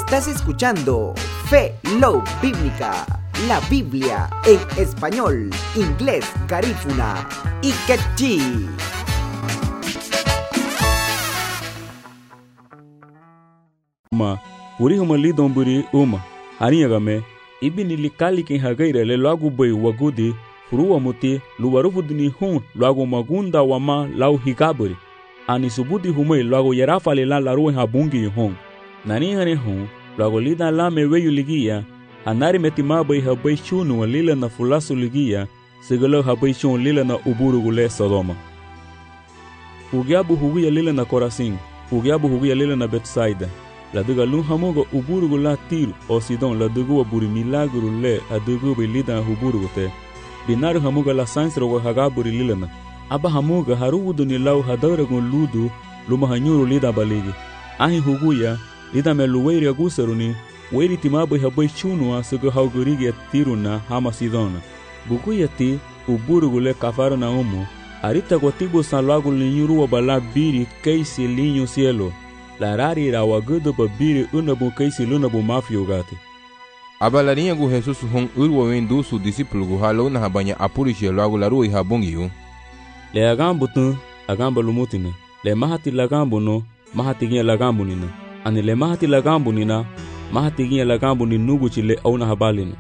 Estás escuchando Fe, Love Bíblica, la Biblia en español, inglés, garífuna y quechí. Uri humali domburi haniagame ibini likali kin hagaire le lagu bay wagudi furuwa muti luwarufudni hun lagu magunda wama lau hikaburi ani subudi humay lagu yarafale la laruwe habungi hun nani hane hun lagu lida la meweyu ligia anari metima bay habay chunu lila na fulasu ligia sigalo habay chun lila na uburugule Sodoma Ugiabu hugia lila na Korasin Ugiabu hugia lila na Betsaida La duga lun hamoga uburugu la Tiro o Sidon la duga wa buri milagru le a duga bi lida huburugu te binaru hamoga la sansro wa hagaburi lilana aba hamoga harudu ni lau hadaragun ludu luma hanyuru lida baligi ahi huguya lida me luweiri agusaruni weiri timabu habai chunua suga haugurigi Tiro na hama Sidona bukuya ti uburugu le kafaro na umu arita kwa tibu san lagu linyuru wa bala biri keisi linyo cielo La rari ra wagudu babiri unabu kaisi lunabu mafio gati. Abalarinha gu Jesus hon urwa wendu su discípulo gu halo na habanya apurishe lagu laru ihabungiyu. Le agambu tu agamba lumutina. Le mahati lagambu no mahati gia lagambu nina. Ani le mahati lagambu nina mahati gia lagambu ni nuguchi le auna habalina.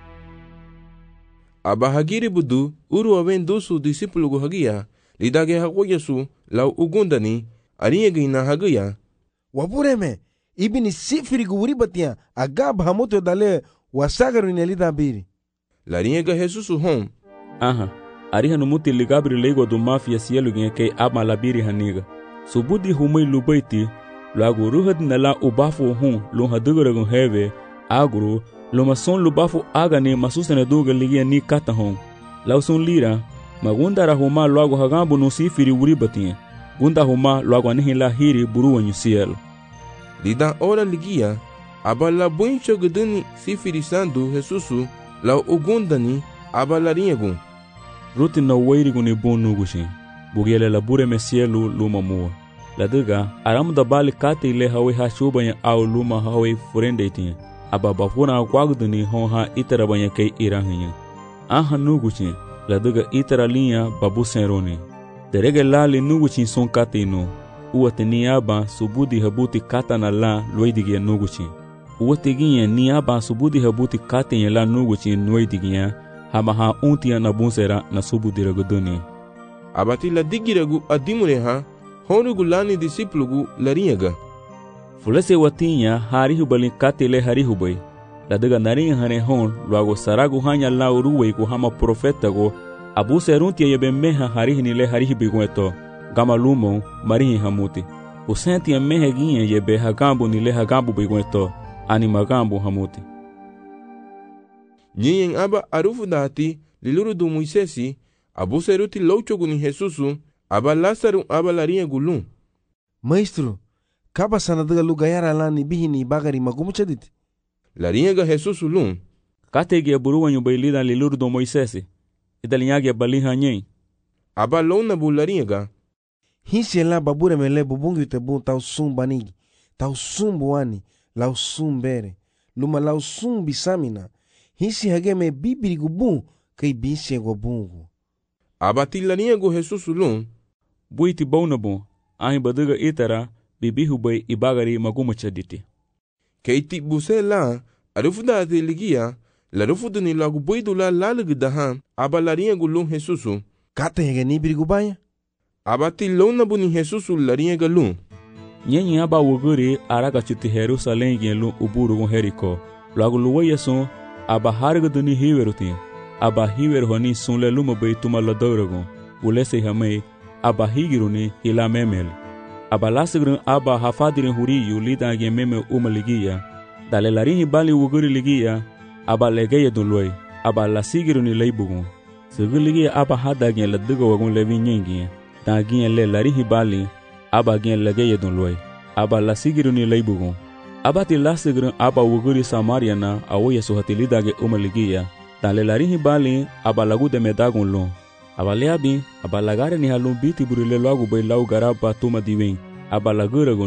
Abahagiri budu urwa wendu su discípulo gu hagia lidage hakoyesu lau ugundani arinha gina hagia. Wapureme, ibini sifiri guribatia agab hamoto dale wasagaru nelida biri. Larinha Jesus hon. Aha, ariha numuti ligabri lego do mafia cielo gen ke ama labiri haniga. Subudi humai lubaiti, lagu ruhad nala ubafu hon lo hadugaragun heve, agro, lo mason lubafu agane masusene duga ligia ni kata hon. Lausun lira, magundara huma lagu hagambu no sifiri guribatia. Gunda huma logo anihila hiri buruwa nyusielo. Lida ora ligia, abala buincho guduni sifirisandu Jesusu la ugundani abalarinha gun. Ruti na weiri guni bonu gushi. Bugiele la bure mesielu luma mua. La duga, aramu da bali kate ile hawe hashubanya au luma hawe furende itinha. Aba bafuna kwaguduni honha itara banya kei irahinya. Aha nugushi, la duga itara linha babu senroni. Derege lali nuguchi son katino. Uwate niaba subudi habuti kata na la luidigia nuguchi. Uwate ginye niaba subudi habuti kata la nuguchi nuidigia. Hamaha untia na bunsera na subudi raguduni. Abati la digiragu adimureha. Honugu lani disiplugu larinyaga. Fulese watinya harihu balin kate le harihu bay. La daga naringa hane hon luago saragu hanya la uruwe ku hama profeta go. Abu seruntia yebemeha harihi nile harihi bigueto gama lumo marihi hamuti usentia mehe ginye yebe hagambu nile hagambu bigueto ani magambu hamuti Nyen aba arufu dati liluru du Moisesi abu seruti louchogu ni Jesusu aba Lazaru aba larinha gulum Maestro kaba sanadaga lugayara lani bihini bagari magumuchadit larinha ga Jesusu lum katege buruwa nyubailida liluru du Moisesi Idalinyage baliha nyen. Aba lona bularinha ga. Hisi la babure mele bubungi tebu tau sumbanigi. Tau sumbuani. Lau sumbere. Luma lau sumbisamina. Hisi hageme bibiri gubu. Kay bisi gobungu. Aba tilarinha go Jesus lum. Buiti baunabu. Ahi baduga itara. Bibihu bay ibagari magumachaditi. Kay tibuse la. Arufuda ate ligia. La rufudu ni lagu boidu la lalugu dahan aba larinha gulum Jesusu. Kata hege ni birigubaya? Aba tilona bu ni Jesusu larinha galum. Nyenyi aba wuguri araga chuti Jerusalem gen uburu gon Heriko. Lagu luwaya son aba harga duni hiwerutin. Aba hiwer honi son le luma bay tuma la doragon. Ulese hamay aba higiruni ila memel. Aba lasigrin aba hafadirin huriyu lida gen meme umaligia. Dale larinhi bali wuguri ligia. Aba legeye dun loy aba la sigiru ni leibugun siguligi aba hada gen la dugo wagun levi nyengi da gen le larihi bali aba gen legeye dun loy aba la sigiru ni leibugun aba ti la sigiru aba wuguri Samaria na awoye so hatilida ge umaligiya da le larihi bali aba lagu de medagun lo aba leabi aba lagare ni halun biti burile lagu bay law garaba tuma diwen aba lagura